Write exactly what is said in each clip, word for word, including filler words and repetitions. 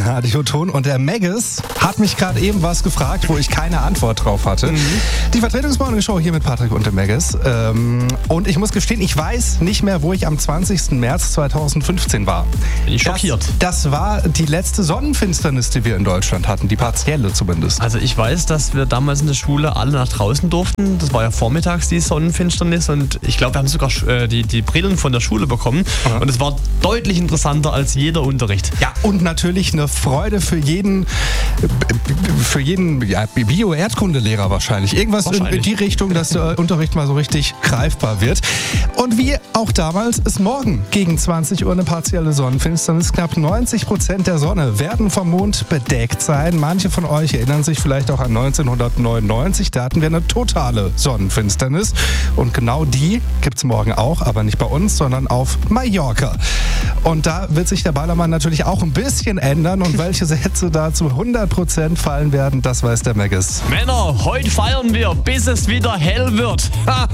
Radioton. Und der Megis hat mich gerade eben was gefragt, wo ich keine Antwort drauf hatte. Mhm. Die Vertretungsmorning-Show hier mit Patrick und dem Megis. Ähm, und ich muss gestehen, ich weiß nicht mehr, wo ich am zwanzigsten März zweitausendfünfzehn war. Bin ich schockiert. Das, das war die letzte Sonnenfinsternis, die wir in Deutschland hatten. Die partielle zumindest. Also ich weiß, dass wir damals in der Schule alle nach draußen durften. Das war ja vormittags die Sonnenfinsternis. Und ich glaube, wir haben sogar äh, die, die Brillen von der Schule bekommen. Mhm. Und es war deutlich interessanter als jeder Unterricht. Ja, und natürlich eine Freude für jeden, für jeden ja, Bio-Erdkundelehrer wahrscheinlich. Irgendwas wahrscheinlich. In die Richtung, dass der Unterricht mal so richtig greifbar wird. Und wie auch damals ist morgen gegen zwanzig Uhr eine partielle Sonnenfinsternis. Knapp neunzig Prozent der Sonne werden vom Mond bedeckt sein. Manche von euch erinnern sich vielleicht auch an neunzehnhundertneunundneunzig. Da hatten wir eine totale Sonnenfinsternis. Und genau die gibt es morgen auch, aber nicht bei uns, sondern auf Mallorca. Und da wird sich der Ballermann natürlich auch ein bisschen ändern. Und welche Sätze da zu hundert Prozent fallen werden, das weiß der Megis. Männer, heute feiern wir, bis es wieder hell wird.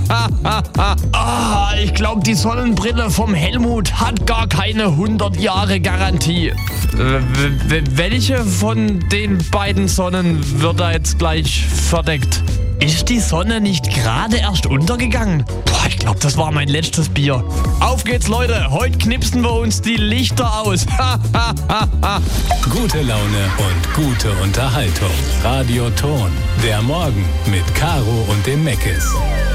ah, ich glaube, die Sonnenbrille vom Helmut hat gar keine hundert Jahre Garantie. W- welche von den beiden Sonnen wird da jetzt gleich verdeckt? Ist die Sonne nicht gerade erst untergegangen? Boah, ich glaube, das war mein letztes Bier. Auf geht's, Leute. Heute knipsen wir uns die Lichter aus. Gute Laune und gute Unterhaltung. Radio Ton. Der Morgen mit Caro und dem Meckes.